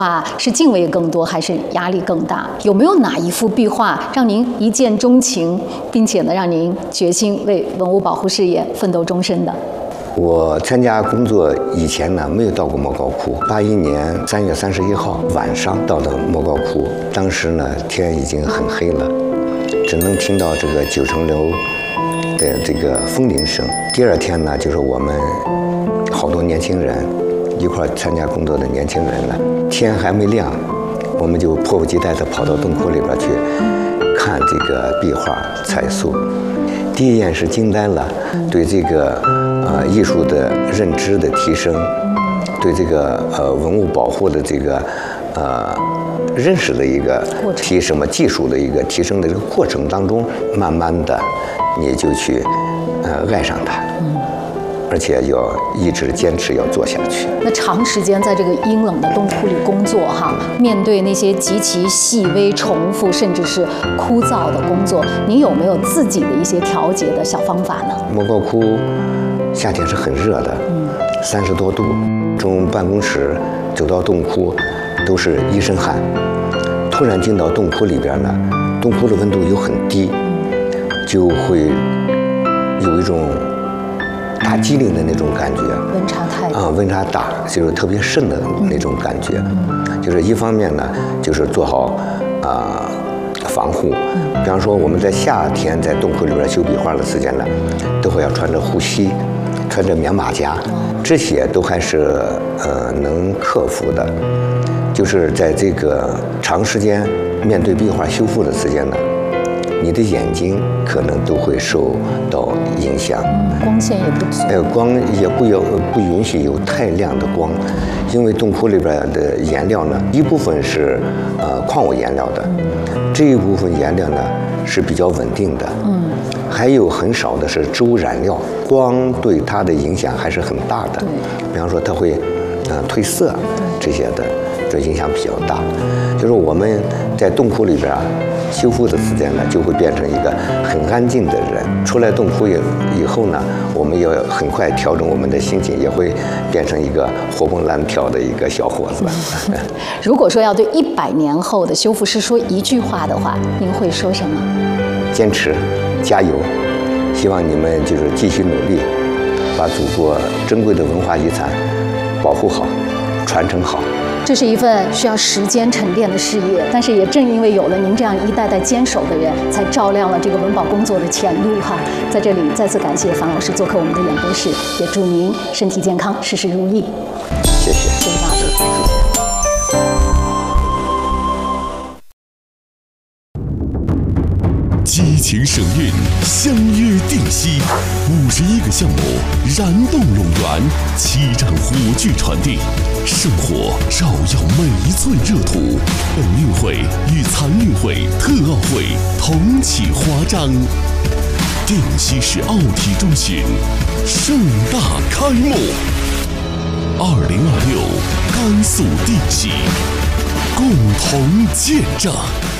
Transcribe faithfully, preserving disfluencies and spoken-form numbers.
啊，是敬畏更多，还是压力更大？有没有哪一幅壁画让您一见钟情，并且呢，让您决心为文物保护事业奋斗终身的？ 我参加工作以前呢，没有到过莫高窟。八一年三月三十一号晚上到的莫高窟，当时呢天已经很黑了，只能听到这个九层楼的这个风铃声。第二天呢，就是我们好多年轻人一块参加工作的年轻人呢，天还没亮，我们就迫不及待地跑到洞窟里边去看这个壁画彩塑。第一眼是惊呆了，对这个呃艺术的认知的提升，对这个呃文物保护的这个呃认识的一个提什么技术的一个提升的这个过程当中，慢慢的你就去呃爱上它。而且要一直坚持要做下去。 那长时间在这个阴冷的洞窟里工作哈，面对那些极其细微、重复甚至是枯燥的工作，您有没有自己的一些调节的小方法呢？ 莫高窟夏天是很热的，三十多度，从办公室走到洞窟都是一身汗。突然进到洞窟里边呢，洞窟的温度又很低，就会有一种打激灵的那种感觉， 温差太大啊，温差大，就是特别渗的那种感觉。嗯、就是一方面呢，就是做好啊、呃、防护。比方说我们在夏天在洞窟里边修壁画的时间呢，都会要穿着护膝，穿着棉马甲，这些都还是呃能克服的。就是在这个长时间面对壁画修复的时间呢，你的眼睛可能都会受到影响， 光线也不足， 呃，光也不有不允许有太亮的光，因为洞窟里边的颜料呢，一部分是呃矿物颜料的，这一部分颜料呢是比较稳定的，嗯，还有很少的是植物染料，光对它的影响还是很大的，比方说它会呃褪色这些的。这影响比较大，就是我们在洞窟里边啊修复的时间呢，就会变成一个很安静的人。出来洞窟以以后呢，我们要很快调整我们的心情，也会变成一个活蹦乱跳的一个小伙子。 如果说要对一百年后的修复师说一句话的话，您会说什么？ 坚持，加油！希望你们就是继续努力，把祖国珍贵的文化遗产保护好，传承好。 这是一份需要时间沉淀的事业，但是也正因为有了您这样一代代坚守的人，才照亮了这个文保工作的前路哈。在这里再次感谢樊老师做客我们的演播室，也祝您身体健康，事事如意。 谢谢， 谢谢老师，谢谢。 激情省运，相约定西，五十一个项目燃动陇园，七站火炬传递，圣火照耀每一寸热土。本运会与残运会、特奥会同启华章，定西市奥体中心盛大开幕。二零二六，甘肃定西，共同见证。